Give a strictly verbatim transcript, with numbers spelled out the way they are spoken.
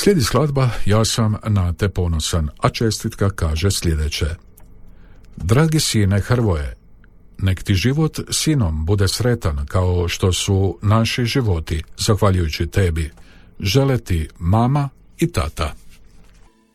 Slijedi skladba Ja sam na te ponosan, a čestitka kaže sljedeće. Dragi sine Hrvoje, nek ti život sinom bude sretan kao što su naši životi, zahvaljujući tebi. Žele ti mama i tata.